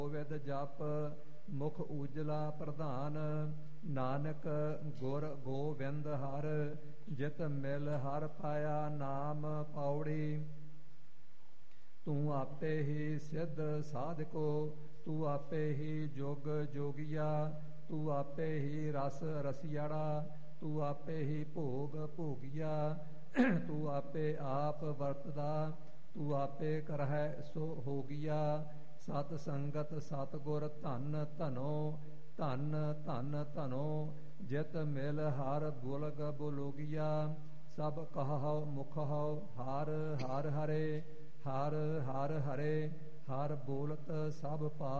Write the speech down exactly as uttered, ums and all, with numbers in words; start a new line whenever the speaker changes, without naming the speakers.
ਗੋਵਿੰਦ ਜਪ ਮੁਖ ਉਜਲਾ ਪ੍ਰਧਾਨ, ਨਾਨਕ ਗੁਰ ਗੋਬਿੰਦ ਹਰ, ਜਿਤ ਮਿਲ ਹਰ ਪਾਇਆ ਨਾਮ ਪੌੜੀ। ਤੂੰ ਆਪੇ ਹੀ ਸਿੱਧ ਸਾਧਕੋ, ਤੂੰ ਆਪੇ ਹੀ ਜੋਗ ਜੋਗੀਆ, ਤੂੰ ਆਪੇ ਹੀ ਰਸ ਰਸਿਆੜਾ, ਤੂੰ ਆਪੇ ਹੀ ਭੋਗ ਭੋਗੀਆ, ਤੂੰ ਆਪੇ ਆਪ ਵਰਤਦਾ, ਤੂੰ ਆਪੇ ਕਰਹਿ ਸੋ ਹੋਗੀਆ। ਸਤ ਸੰਗਤ ਸਤ ਗੁਰ ਧਨ ਧਨੋ, ਧਨ ਧਨ ਧਨੋ, ਜਿਤ ਮਿਲ ਹਰ ਬੁਲਗ ਬੁਲੋਗੀਆ। ਸਭ ਕਹੋ ਮੁਖੋ ਹਰ ਹਰ ਹਰੇ, ਹਰ ਹਰ ਹਰੇ, ਹਰ ਬੋਲਤ ਸਭ ਪਾ